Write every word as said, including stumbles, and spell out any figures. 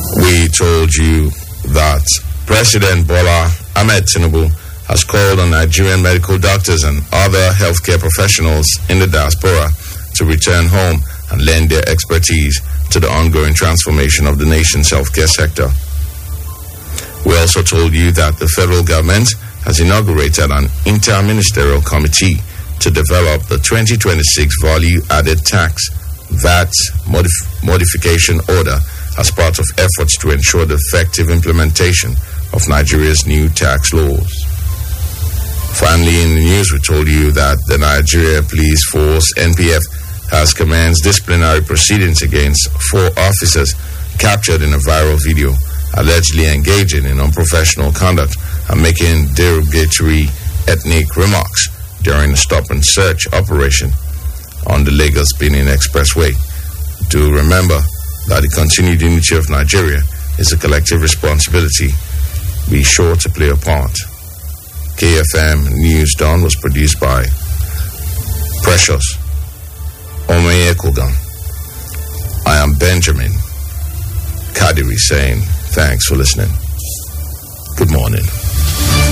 We told you that President Bola Ahmed Tinubu has called on Nigerian medical doctors and other healthcare professionals in the diaspora to return home and lend their expertise to the ongoing transformation of the nation's healthcare sector. We also told you that the federal government has inaugurated an inter-ministerial committee to develop the twenty twenty-six value-added tax V A T modif- modification order as part of efforts to ensure the effective implementation of Nigeria's new tax laws. Finally, in the news, we told you that the Nigeria Police Force, N P F, has commenced disciplinary proceedings against four officers captured in a viral video, allegedly engaging in unprofessional conduct and making derogatory ethnic remarks during a stop-and-search operation on the Lagos-Benin Expressway. Do remember that the continued unity of Nigeria is a collective responsibility. Be sure to play a part. K F M News Dawn was produced by Precious Omeye Kogan. I am Benjamin Kadiri saying thanks for listening. Good morning.